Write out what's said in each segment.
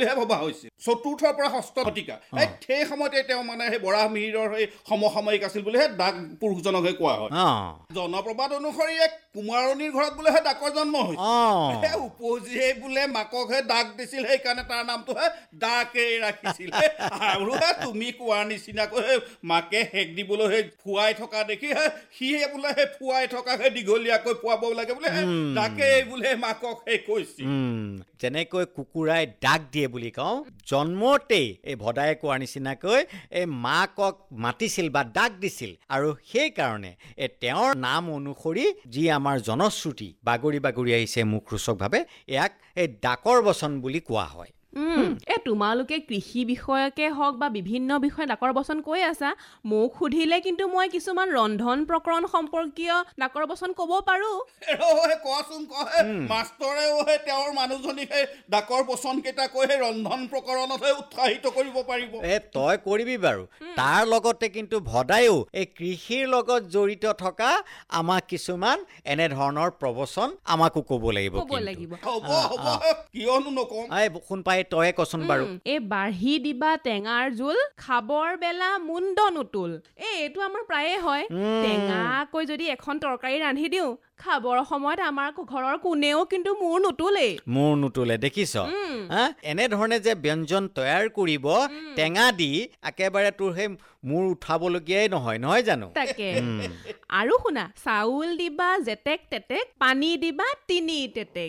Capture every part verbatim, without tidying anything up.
বুলিহে ভবা হৈছিল চতুৰ্থৰ পৰা ষষ্ঠ শতিকা এই সেই সময়তে তেওঁ মানে সেই বৰাহ মিহিৰৰ সেই সমসাময়িক আছিল বুলিহে ডাক পুৰুষজনকহে কোৱা হয় জনপ্ৰবাদ অনুসৰি এক কুমাৰণীৰ ঘৰত বোলেহে ডাকৰ জন্ম হৈছিল উপজিয়ে বোলে মাককহে ডাক দিছিল সেইকাৰণে তাৰ নামটোহে ডাকেই ৰাখিছিল আৰু তুমি কোৱাৰ নিচিনাকৈ মাকে হেক দিবলৈ সেই ফুৱাই থকা দেখি সিহে বোলে সেই ফুৱাই থকাহে দীঘলীয়াকৈ ফুৱাব লাগে বোলে ডাকেই বোলে মাকক সেই কৈছিল যেনেকৈ কুকুৰাই ডাক দিয়ে বুলি কওঁ জন্মতেই এই ভদাই কোৱাৰ নিচিনাকৈ এই মাকক মাতিছিল বা ডাক দিছিল আৰু সেইকাৰণে এই তেওঁৰ নাম অনুসৰি যি আমাৰ জনশ্ৰুতি বাগৰি বাগৰি আহিছে মুখৰোচকভাৱে ইয়াক এই ডাকৰ বচন বুলি কোৱা হয় এ তোমালোকে কৃষি বিষয়কে হওক বা বিভিন্ন বিষয়ে ডাকৰ বচন কৈ আছা মোক সুধিলে কিন্তু মই কিছুমান ৰন্ধন প্ৰকৰণ সম্পৰ্কীয় ডাকৰ বচন ক'ব পাৰো কচোন কয় মাষ্টৰে তেওঁৰ মানুহজনীক ডাকৰ বচন কেইটা কৈ ৰন্ধন প্ৰকৰণতহে উৎসাহিত কৰিব পাৰিব এ তই কৰিবি বাৰু তাৰ লগতে কিন্তু ভদায়ো এই কৃষিৰ লগত জড়িত থকা আমাক কিছুমান এনে ধৰণৰ প্ৰবচন আমাকো ক'ব লাগিব ক'ব লাগিব হ'ব হ'ব কিয়নো নকম এই শুন পাই তয়ে কচোন বাৰু এই বাঢ়ি দিবা টেঙাৰ জোল খাবৰ বেলা মুণ্ড নুতুল এই এইটো আমাৰ প্ৰায়ে হয় টেঙাকৈ যদি এখন তৰকাৰী ৰান্ধি দিওঁ খাবৰ সময়ত আমাৰ ঘৰৰ কোনেও কিন্তু মূৰ নুতুলে মূৰ নুতুলে দেখিছ এনেধৰণে যে ব্যঞ্জন তৈয়াৰ কৰিব টেঙা দি একেবাৰে তোৰ সেই মূৰ উঠাবলগীয়াই নহয় নহয় জানো তাকে আৰু শুনা চাউল দিবা জেটেক তেটেক পানী দিবা তিনি তেটেক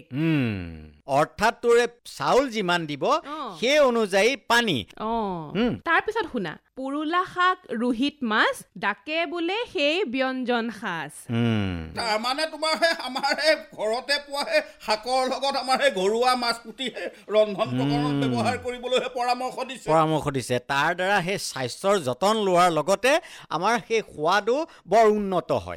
অৰ্থাৎ তোৰে চাউল যিমান দিব সেই অনুযায়ী পানী তাৰপিছত শুনা পুৰুলা শাক ৰোহিত মাছ ডাকে বোলে সেই ব্যঞ্জন সাজ তাৰমানে তোমাৰ আমাৰ ঘৰতে পোৱা শাকৰ লগত আমাৰ ঘৰুৱা মাছ পুতি ৰন্ধন প্ৰকৰণত ব্যৱহাৰ কৰিবলৈ পৰামৰ্শ দিছে পৰামৰ্শ দিছে তাৰ দ্বাৰা সেই স্বাস্থ্যৰ যতন লোৱাৰ লগতে আমাৰ সেই সোৱাদো বৰ উন্নত হয়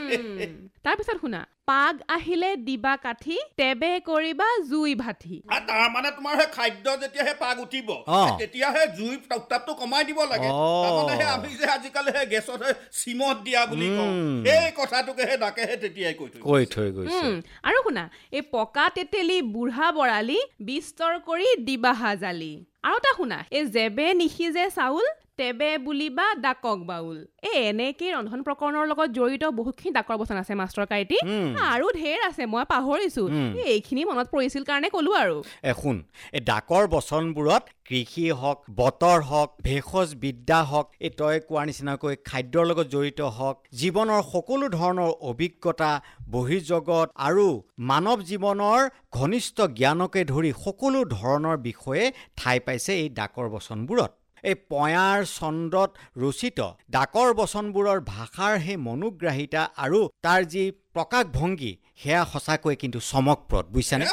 তাৰপিছত শুনা পাগ আহিলে দিবা কাঠি তেবে কৰিবা জুই ভাঠি তাৰমানে তোমাৰ সেই খাদ্য যেতিয়া সেই পাগ উঠিব তেতিয়াহে জুই উত্তাপটো কমাই দিব লাগে তাৰমানে আমি যে আজিকালি সেই গেছত চিমত দিয়া বুলি কওঁ সেই কথাটোকে সেই ডাকেহে তেতিয়াই কৈ থৈ কৈ থৈ গৈছে আৰু শুনা এই পকা তেতেলি বুঢ়া বৰালি বিস্তৰ কৰি দিবা হাজালি আৰু এটা শুনা এই জেবে নিসিজে চাউল তেবে বুলিবা ডাকক বাউল এই এনেকেই ৰন্ধন প্ৰকৰণৰ লগত জড়িত বহুতখিনি ডাকৰ বচন আছে মাষ্টৰ কাইটি আৰু ঢেৰ আছে মই পাহৰিছো এইখিনি মনত পৰিছিল কাৰণে ক'লো আৰু এ শুন এই ডাকৰ বচনবোৰত কৃষি হওক বতৰ হওক ভেষজ বিদ্যা হওক এই তই কোৱাৰ নিচিনাকৈ খাদ্যৰ লগত জড়িত হওক জীৱনৰ সকলো ধৰণৰ অভিজ্ঞতা বহিৰ্জগত আৰু মানৱ জীৱনৰ ঘনিষ্ঠ জ্ঞানকে ধৰি সকলো ধৰণৰ বিষয়ে ঠাই পাইছে এই ডাকৰ বচনবোৰত এই পয়াৰ ছন্দত ৰচিত ডাকৰ বচনবোৰৰ ভাষাৰ সেই মনোগ্ৰাহিতা আৰু তাৰ যি প্ৰকাশ ভংগী সেয়া সঁচাকৈ কিন্তু চমকপ্ৰদ বুজিছানে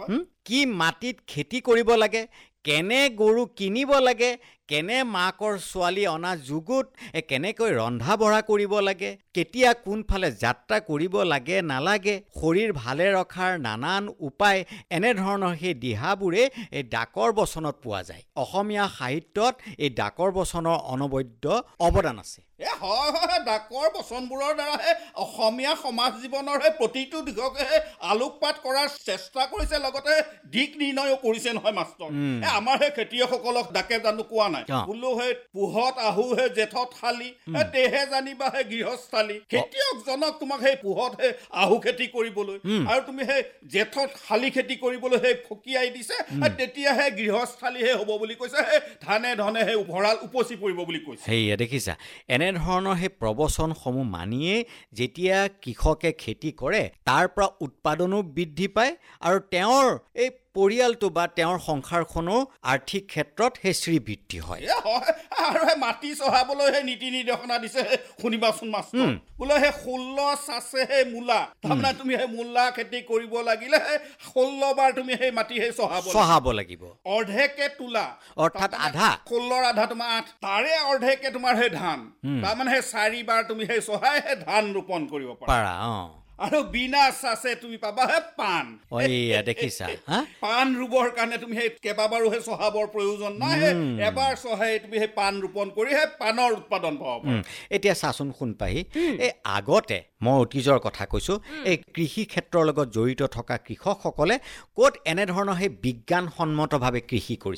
কি মাটিত খেতি কৰিব লাগে কেনে গৰু কিনিব লাগে কেনে মাকৰ ছোৱালী অনা যুগুত কেনেকৈ ৰন্ধা বঢ়া কৰিব লাগে কেতিয়া কোনফালে যাত্ৰা কৰিব লাগে নালাগে শৰীৰ ভালে ৰখাৰ নানান উপায় এনেধৰণৰ সেই দিহাবোৰে এই ডাকৰ বচনত পোৱা যায় অসমীয়া সাহিত্যত এই ডাকৰ বচনৰ অনবদ্য অৱদান আছে এ হয় হয় ডাকৰ বচনবোৰৰ দ্বাৰাহে অসমীয়া সমাজ জীৱনৰ সেই প্ৰতিটো দিশকে আলোকপাত কৰাৰ চেষ্টা কৰিছে লগতে দিক নিৰ্ণয়ো কৰিছে নহয় মাষ্টৰ আমাৰ সেই খেতিয়কসকলক ডাকে জানো কোৱা নাই বোলো সেই পুহত আহু হে জেঠত শালি তেহে জানিবা হে গৃহস্থালী খেতিয়কজনক তোমাক সেই পুহত সেই আহু খেতি কৰিবলৈ আৰু তুমি সেই জেঠত শালি খেতি কৰিবলৈ সেই ফকিয়াই দিছে তেতিয়াহে গৃহস্থালীহে হ'ব বুলি কৈছে সেই ধানে ধনে সেই ভঁৰাল উপচি পৰিব বুলি কৈছে সেয়া দেখিছা এনেধৰণৰ সেই প্ৰবচনসমূহ মানিয়ে যেতিয়া কৃষকে খেতি কৰে তাৰ পৰা উৎপাদনো বৃদ্ধি পায় আৰু তেওঁৰ এই পৰিয়ালটো বা তেওঁৰ সংসাৰখনো আৰ্থিক ক্ষেত্ৰত সেই শ্ৰীবৃদ্ধি হয় আৰু সেই মাটি চহাবলৈ সেই নীতি নিৰ্দেশনা দিছে শুনিবাচোন মাষ্টৰ বোলে সেই ষোল্ল চাচে সেই মূলা তাৰমানে তুমি সেই মূলা খেতি কৰিব লাগিলে ষোল্ল বাৰ তুমি সেই মাটি সেই চহাব চহাব লাগিব অৰ্ধেকে তোলা অৰ্থাৎ আধা ষোল্লৰ আধা তোমাৰ আঠ তাৰে অৰ্ধেকে তোমাৰ সেই ধান তাৰমানে সেই চাৰিবাৰ তুমি সেই চহাই সেই ধান ৰোপণ কৰিব পাৰা অ আৰু বিনা চাচে তুমি পাবা হে পাণ ওইয়া দেখিছা পাণ ৰুবৰ কাৰণে তুমি সেই কেইবাবাৰো সেই চহাবৰ প্ৰয়োজন নাই এবাৰ চহাই তুমি সেই পাণ ৰোপণ কৰি সেই পাণৰ উৎপাদন পাব এতিয়া চাচোন শুন পাহি এই আগতে মই অতীজৰ কথা কৈছো এই কৃষি ক্ষেত্ৰৰ লগত জড়িত থকা কৃষকসকলে ক'ত এনেধৰণৰ সেই বিজ্ঞানসন্মতভাৱে কৃষি কৰিছে